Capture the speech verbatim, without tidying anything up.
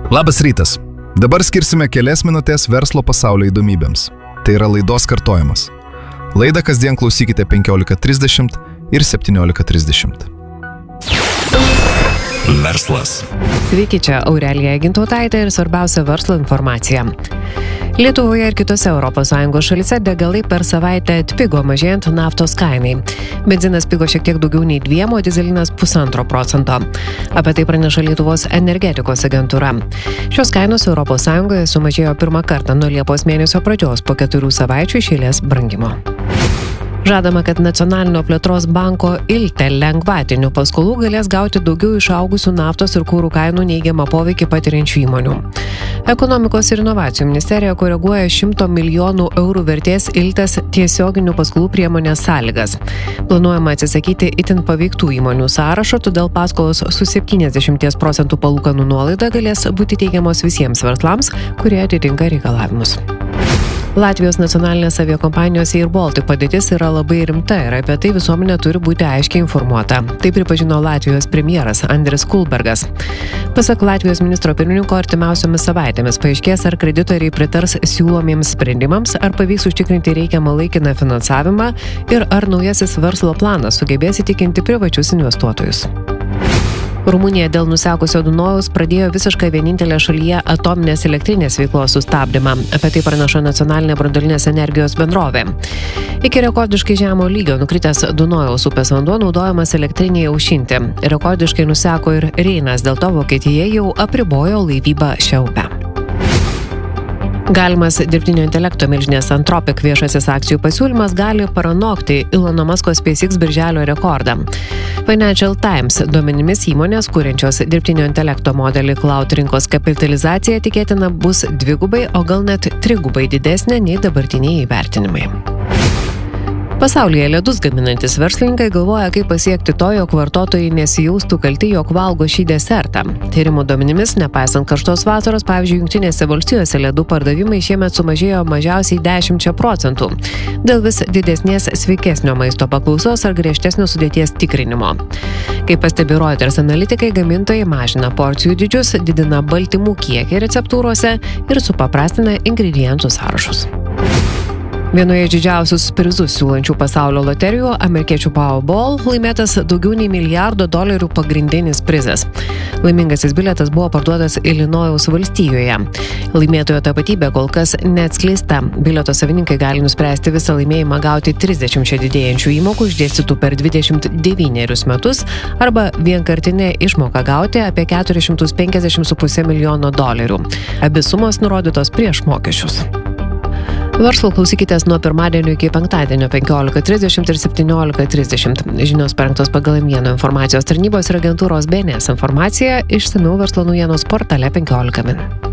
Labas rytas. Dabar skirsime kelias minutės verslo pasaulio įdomybėms. Tai yra laidos kartojimas. Laidą kasdien klausykite penkiolika trisdešimt ir septyniolika trisdešimt. Verslas. Sveiki, čia Aurelija Gintautaitė ir svarbiausia verslo informacija. Lietuvoje ir kitose Europos Sąjungos šalyse degalai per savaitę atpigo mažėjant naftos kainai. Benzinas pigo šiek tiek daugiau nei dviem, o dyzelinas pusantro procento. Apie tai praneša Lietuvos energetikos agentūra. Šios kainos Europos Sąjungoje sumažėjo pirmą kartą nuo Liepos mėnesio pradžios po keturių savaičių iš eilės brangimo. Žadama, kad Nacionalinio plėtros banko Iltė lengvatinių paskolų galės gauti daugiau išaugusių naftos ir kūrų kainų neigiamą poveikį patiriančių įmonių. Ekonomikos ir inovacijų ministerija koreguoja šimto milijonų eurų vertės Iltės tiesioginių paskolų priemonės sąlygas. Planuojama atsisakyti itin paveiktų įmonių sąrašo, todėl paskolos su septyniasdešimt procentų palūkanų nuolaida galės būti teikiamos visiems verslams, kurie atitinka reikalavimus. Latvijos nacionalinės aviakompanijos Air Baltic padėtis yra labai rimta ir apie tai visuomenė turi būti aiškiai informuota. Tai pripažino Latvijos premjeras Andris Kulbergas. Pasak Latvijos ministro pirmininko, artimiausiomis savaitėmis paaiškės, ar kreditoriai pritars siūlomiems sprendimams, ar pavyks užtikrinti reikiamą laikiną finansavimą ir ar naujasis verslo planas sugebės įtikinti privačius investuotojus. Rumunija dėl nusekusio Dunojaus pradėjo visiškai vienintelę šalyje atominės elektrinės veiklos sustabdymą. Apie tai praneša nacionalinė branduolinės energijos bendrovė. Iki rekordiškai žemo lygio nukritęs Dunojaus upės vanduo naudojamas elektrinėje aušinti. Rekordiškai nuseko ir Reinas, dėl to Vokietija jau apribojo laivybą šią upę. Galimas dirbtinio intelekto milžinės Anthropic viešasis akcijų pasiūlymas gali paranokti Elono Musko SpaceX birželio rekordą. Financial Times duomenimis įmonės, kuriančios dirbtinio intelekto modelį cloud rinkos kapitalizacija tikėtina bus dvigubai, o gal net trigubai didesnė nei dabartiniai įvertinimai. Pasaulyje ledus gaminantis verslininkai galvoja, kaip pasiekti to, jog vartotojai nesijaustų kalti, jog valgo šį desertą. Tyrimų duomenimis, nepaisant karštos vasaros, pavyzdžiui, Jungtinėse valstijose ledų pardavimai šiemet sumažėjo mažiausiai dešimčia procentų. Dėl vis didesnės sveikesnio maisto paklausos ar griežtesnio sudėties tikrinimo. Kaip pastebi Reuters analitikai, gamintojai mažina porcijų dydžius, didina baltymų kiekį receptūrose ir supaprastina ingredientų sąrašus. Vienoje didžiausius prizus siūlančių pasaulio loterijų, amerikiečių Powerball, laimėtas daugiau nei milijardo dolerių pagrindinis prizas. Laimingasis bilietas buvo parduotas Ilinojaus valstijoje. Laimėtojo tapatybė kol kas neatskleista. Bilieto savininkai gali nuspręsti visą laimėjimą gauti trisdešimčia didėjančių įmokų išdėstytų per dvidešimt devynerius metus arba vienkartinę išmoką gauti apie keturis šimtus penkiasdešimt su puse milijono dolerių. Abi sumos nurodytos prieš mokesčius. Verslo klausykitės nuo pirmadienio iki penktadienio penkiolika trisdešimt ir septyniolika trisdešimt. Žinios parengtos pagal Mieno informacijos tarnybos ir agentūros B N S informaciją, išsamiau verslo naujienos portale penkiolika min.